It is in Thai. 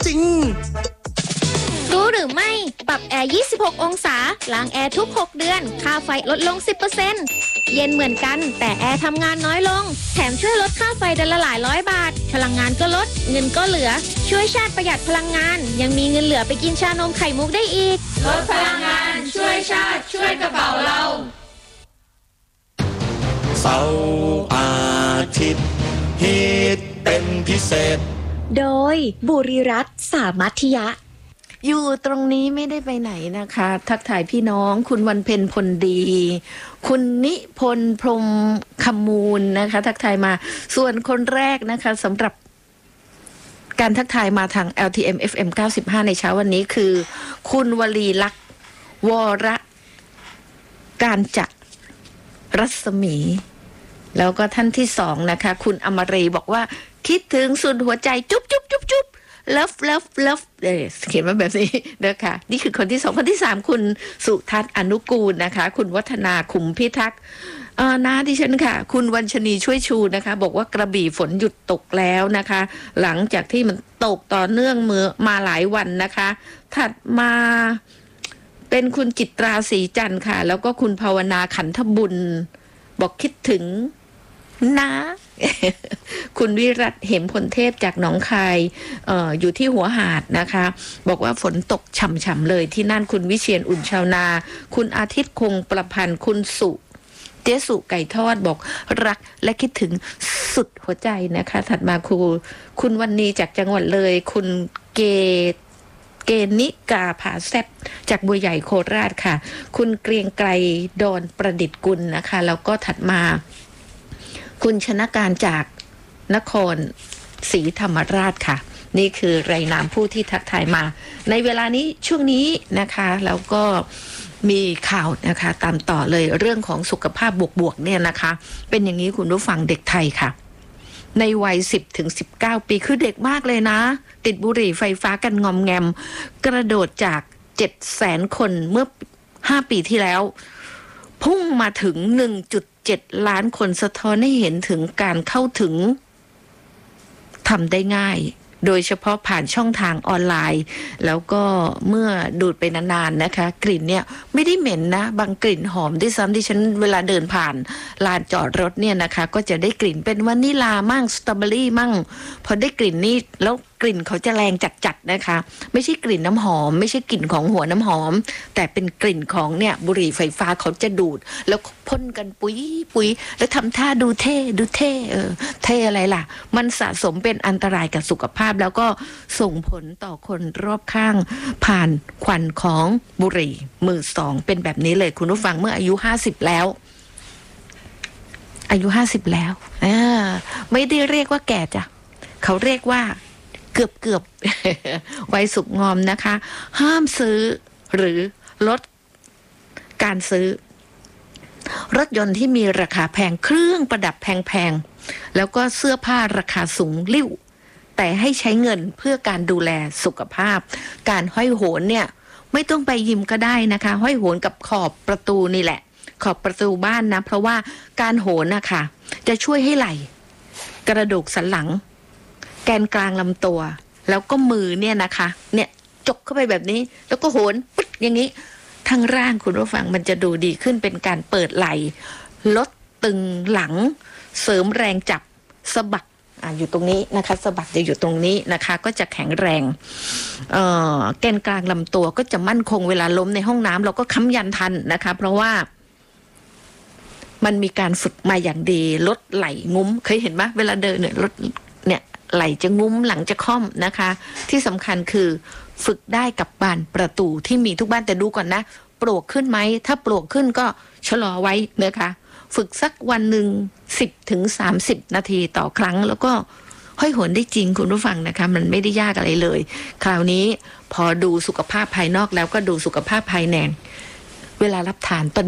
ริงรู้หรือไม่ปรับแอร์ 26 องศาล้างแอร์ทุก 6 เดือนค่าไฟลดลง 10% เย็นเหมือนกันแต่แอร์ทำงานน้อยลงแถมช่วยลดค่าไฟเดือนละหลายร้อยบาทพลังงานก็ลดเงินก็เหลือช่วยชาติประหยัดพลังงานยังมีเงินเหลือไปกินชานมไข่มุกได้อีกลดพลังงานช่วยชาติช่วยกระเป๋าเราเสาร์อาทิตย์ฮิตเป็นพิเศษโดยบุริรัตน์สามัธยะอยู่ตรงนี้ไม่ได้ไปไหนนะคะทักทายพี่น้องคุณวันเพ็ญพลดีคุณนิพนธ์พรหมคำมูลนะคะทักทายมาส่วนคนแรกนะคะสำหรับการทักทายมาทาง LTM FM 95ในเช้าวันนี้คือคุณวลีลักษณ์วรการจะรัศมีแล้วก็ท่านที่สองนะคะคุณอมรีบอกว่าคิดถึงสุดหัวใจจุ๊บจุ๊บจุ๊บจุ๊บเลิฟเขียนมาแบบนี้นะคะนี่คือคนที่สองคนที่สามคุณสุทัศน์อนุกูลนะคะคุณวัฒนาขุมพิทักษ์น้าดิฉันค่ะคุณวัญชนีช่วยชูนะคะบอกว่ากระบี่ฝนหยุดตกแล้วนะคะหลังจากที่มันตกต่อเนื่องมาหลายวันนะคะถัดมาเป็นคุณจิตราศรีจันทร์ค่ะแล้วก็คุณภาวนาขันธบุญบอกคิดถึงนะคุณวิรัตเหมพลเทพจากหนองคายอยู่ที่หัวหาดนะคะบอกว่าฝนตกฉ่ำๆเลยที่นั่นคุณวิเชียรอุ่นชาวนาคุณอาทิตย์คงประพันธ์คุณเจสุไก่ทอดบอกรักและคิดถึงสุดหัวใจนะคะถัดมาคุณวันนี้จากจังหวัดเลยคุณเกณิกาผาแซบจากบัวใหญ่โคราชค่ะคุณเกรียงไกรดอนประดิษฐ์กุลนะคะแล้วก็ถัดมาคุณชนะการจากนครศรีธรรมราชค่ะนี่คือรายนามผู้ที่ทักทายมาในเวลานี้ช่วงนี้นะคะแล้วก็มีข่าวนะคะตามต่อเลยเรื่องของสุขภาพบวกๆเนี่ยนะคะเป็นอย่างนี้คุณผู้ฟังเด็กไทยค่ะในวัย 10-19 ปีคือเด็กมากเลยนะติดบุหรี่ไฟฟ้ากันงอมแงมกระโดดจาก 700,000 คนเมื่อ5 ปีที่แล้วพุ่งมาถึง 1.7 ล้านคนสะท้อนให้เห็นถึงการเข้าถึงทำได้ง่ายโดยเฉพาะผ่านช่องทางออนไลน์แล้วก็เมื่อดูดไปนานๆนะคะกลิ่นเนี่ยไม่ได้เหม็นนะบางกลิ่นหอมด้วยซ้ำที่ฉันเวลาเดินผ่านลานจอดรถเนี่ยนะคะก็จะได้กลิ่นเป็นวานิลามั่งสตรอเบอรี่มั่งพอได้กลิ่นนี้แล้วกลิ่นเขาจะแรงจัดๆนะคะไม่ใช่กลิ่นน้ำหอมไม่ใช่กลิ่นของหัวน้ำหอมแต่เป็นกลิ่นของเนี่ยบุหรี่ไฟฟ้าเขาจะดูดแล้วพ่นกันปุยแล้วทำท่าดูเท่เท่อะไรล่ะมันสะสมเป็นอันตรายกับสุขภาพแล้วก็ส่งผลต่อคนรอบข้างผ่านควันของบุหรี่มือสองเป็นแบบนี้เลยคุณผู้ฟังเมื่ออายุ50แล้วอายุ50แล้วไม่ได้เรียกว่าแก่จ้ะเขาเรียกว่าเกือบวัยสุกงอมนะคะห้ามซื้อหรือลดการซื้อรถยนต์ที่มีราคาแพงเครื่องประดับแพงๆแล้วก็เสื้อผ้าราคาสูงลิ่วแต่ให้ใช้เงินเพื่อการดูแลสุขภาพการห้อยโหนเนี่ยไม่ต้องไปยิมก็ได้นะคะห้อยโหนกับขอบประตูนี่แหละขอบประตูบ้านนะเพราะว่าการโหนนะคะจะช่วยให้ไหล่กระดูกสันหลังแกนกลางลำตัวแล้วก็มือเนี่ยนะคะเนี่ยจกเข้าไปแบบนี้แล้วก็โหนปึ๊ดอย่างนี้ทั้งร่างคุณผู้ฟังมันจะดูดีขึ้นเป็นการเปิดไหล่ลดตึงหลังเสริมแรงจับสะบักอยู่ตรงนี้นะคะสะบักจะอยู่ตรงนี้นะคะก็จะแข็งแรงแกนกลางลำตัวก็จะมั่นคงเวลาล้มในห้องน้ำเราก็ค้ำยันทันนะคะเพราะว่ามันมีการฝึกมาอย่างดีลดไหล่งุ้มเคยเห็นไหมเวลาเดินเนี่ยลดเนี่ยไหล่จะงุ้มหลังจะค่อมนะคะที่สำคัญคือฝึกได้กับบานประตูที่มีทุกบ้านแต่ดูก่อนนะปลวกขึ้นไหมถ้าปลวกขึ้นก็ชะลอไว้นะคะฝึกสักวันหนึ่ง10-30 นาทีต่อครั้งแล้วก็ห้อยโหนได้จริงคุณผู้ฟังนะคะมันไม่ได้ยากอะไรเลยคราวนี้พอดูสุขภาพภายนอกแล้วก็ดูสุขภาพภายในเวลารับทาน